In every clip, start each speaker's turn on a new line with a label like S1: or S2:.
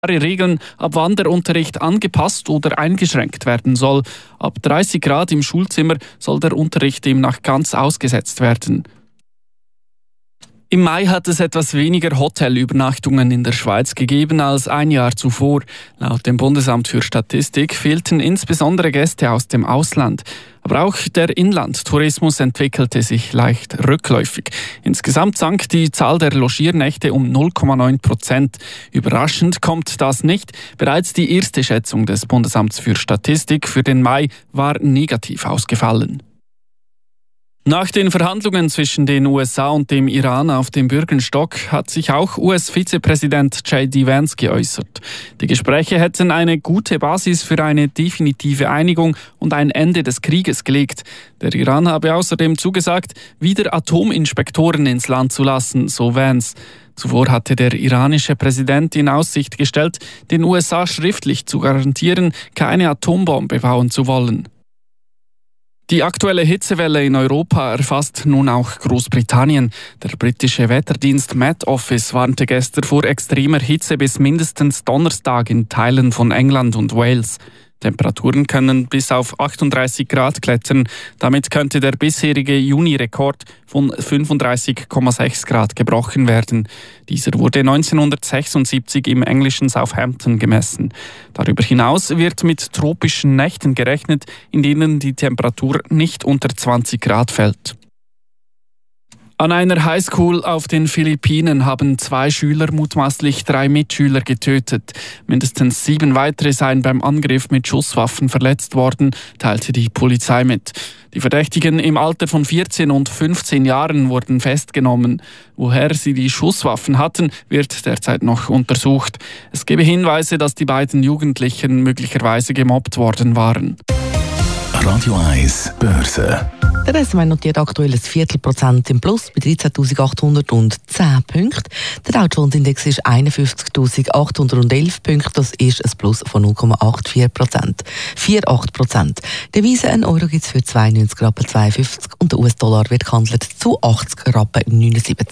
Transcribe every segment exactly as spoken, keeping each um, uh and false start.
S1: Regeln, ab wann der Unterricht angepasst oder eingeschränkt werden soll. Ab dreißig Grad im Schulzimmer soll der Unterricht demnach ganz ausgesetzt werden. Im Mai hat es etwas weniger Hotelübernachtungen in der Schweiz gegeben als ein Jahr zuvor. Laut dem Bundesamt für Statistik fehlten insbesondere Gäste aus dem Ausland. Aber auch der Inlandtourismus entwickelte sich leicht rückläufig. Insgesamt sank die Zahl der Logiernächte um null Komma neun Prozent. Überraschend kommt das nicht. Bereits die erste Schätzung des Bundesamts für Statistik für den Mai war negativ ausgefallen. Nach den Verhandlungen zwischen den U S A und dem Iran auf dem Bürgerstock hat sich auch U S-Vizepräsident J D Vance geäußert. Die Gespräche hätten eine gute Basis für eine definitive Einigung und ein Ende des Krieges gelegt. Der Iran habe außerdem zugesagt, wieder Atominspektoren ins Land zu lassen, so Vance. Zuvor hatte der iranische Präsident in Aussicht gestellt, den U S A schriftlich zu garantieren, keine Atombombe bauen zu wollen. Die aktuelle Hitzewelle in Europa erfasst nun auch Großbritannien. Der britische Wetterdienst Met Office warnte gestern vor extremer Hitze bis mindestens Donnerstag in Teilen von England und Wales. Temperaturen können bis auf achtunddreißig Grad klettern. Damit könnte der bisherige Juni-Rekord von fünfunddreißig Komma sechs Grad gebrochen werden. Dieser wurde neunzehnhundertsechsundsiebzig im englischen Southampton gemessen. Darüber hinaus wird mit tropischen Nächten gerechnet, in denen die Temperatur nicht unter zwanzig Grad fällt. An einer Highschool auf den Philippinen haben zwei Schüler mutmaßlich drei Mitschüler getötet. Mindestens sieben weitere seien beim Angriff mit Schusswaffen verletzt worden, teilte die Polizei mit. Die Verdächtigen im Alter von vierzehn und fünfzehn Jahren wurden festgenommen. Woher sie die Schusswaffen hatten, wird derzeit noch untersucht. Es gebe Hinweise, dass die beiden Jugendlichen möglicherweise gemobbt worden waren.
S2: Radio eins Börse.
S3: Der S M I notiert aktuell ein Viertelprozent im Plus bei dreizehntausendachthundertzehn Punkten. Der Dow Jones Index ist einundfünfzigtausendachthundertelf Punkte, das ist ein Plus von null Komma vierundachtzig Prozent. achtzig Prozent. Devise, ein Euro gibt es für zweiundneunzig Rappen zweiundfünfzig und der U S-Dollar wird gehandelt zu achtzig Rappen neunundsiebzig.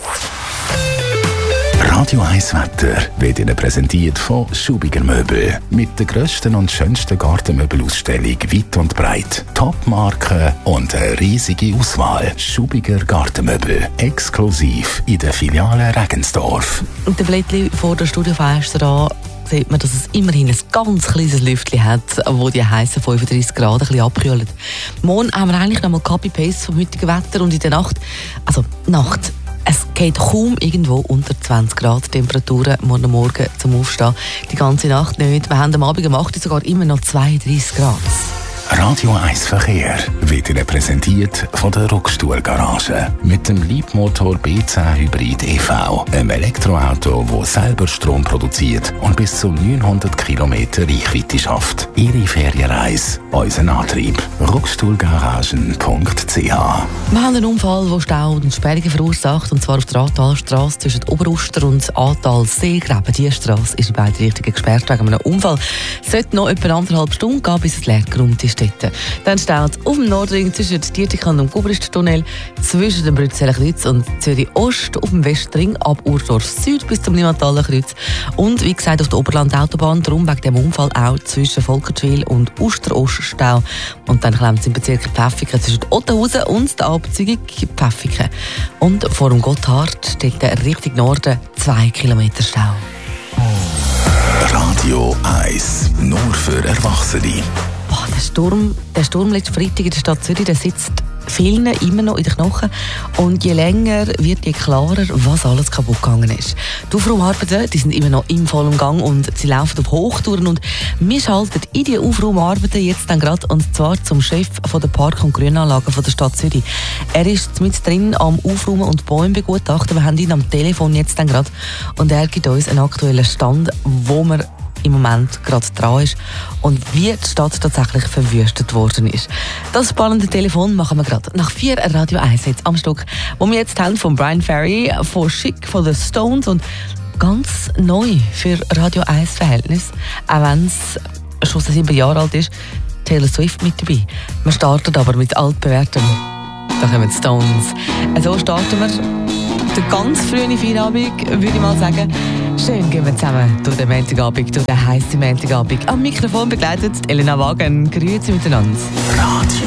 S2: Radio eins Wetter wird Ihnen präsentiert von Schubiger Möbel. Mit der grössten und schönsten Gartenmöbelausstellung weit und breit. Top-Marken und eine riesige Auswahl. Schubiger Gartenmöbel. Exklusiv in der Filiale Regensdorf.
S3: Und der Blättchen vor der Studiofenster an sieht man, dass es immerhin ein ganz kleines Lüftchen hat, wo die heissen fünfunddreißig Grad ein bisschen abkühlt. Morgen haben wir eigentlich noch mal Copy-Paste vom heutigen Wetter und in der Nacht, also Nacht, es geht kaum irgendwo unter zwanzig Grad Temperaturen morgen Morgen zum Aufstehen. Die ganze Nacht nicht. Wir haben am Abend um acht Uhr sogar immer noch zweiunddreißig Grad.
S2: Radio eins Verkehr wird Ihnen präsentiert von der Ruckstuhl-Garage. Mit dem Leapmotor B zehn Hybrid E V. Einem Elektroauto, das selber Strom produziert und bis zu neunhundert Kilometer Reichweite schafft. Ihre Ferienreise, unser Antrieb. ruckstuhlgaragen punkt c h.
S3: Wir haben einen Unfall, der Stau und Sperrungen verursacht, und zwar auf der Ahrtalstrasse zwischen Oberuster und Ahrtal-Seegraben. Diese Strasse ist in beide Richtungen gesperrt wegen einem Unfall. Es sollte noch etwa anderthalb Stunden gehen, bis es leer geräumt ist. Dann steht auf dem Nordring zwischen Dietikon und Gubrist-Tunnel, zwischen dem Brützeler Kreuz und Zürich Ost, auf dem Westring ab Urdorf Süd bis zum Limataler Kreuz und wie gesagt auf der Oberland-Autobahn, darum wegen dem Unfall auch zwischen Volkertwil und Uster-Ost-Stau. Und dann klemmt es im Bezirk Pfäffiken zwischen Ottenhausen und der Abzweigung Pfäffiken. Und vor dem Gotthard steht Richtung Norden zwei Kilometer Stau.
S2: Radio eins, nur für Erwachsene.
S3: Boah, der Sturm, der Sturm letzten Freitag in der Stadt Zürich, der sitzt vielen immer noch in den Knochen. Und je länger wird, je klarer, was alles kaputt gegangen ist. Die Aufraumarbeiten, die sind immer noch im vollen Gang und sie laufen auf Hochtouren. Und wir schalten in die Aufraumarbeiten jetzt dann gerade, und zwar zum Chef von der Park- und Grünanlagen von der Stadt Zürich. Er ist mit drin am Aufräumen und Bäume begutachten. Wir haben ihn am Telefon jetzt dann gerade und er gibt uns einen aktuellen Stand, wo wir im Moment gerade dran ist und wie die Stadt tatsächlich verwüstet worden ist. Das spannende Telefon machen wir gerade nach vier Radio eins jetzt am Stück, wo wir jetzt haben von Brian Ferry, von Chic, von The Stones und ganz neu für Radio eins Verhältnis, auch wenn es schon seit sieben Jahre alt ist, Taylor Swift mit dabei. Wir starten aber mit altbewährtem. Da kommen die Stones. So starten wir den ganz frühen Feierabend, würde ich mal sagen. Schön gehen wir zusammen durch den Montagabend, durch den heissen Montagabend. Am Mikrofon begleitet Elena Wagen. Grüezi miteinander.
S2: Radio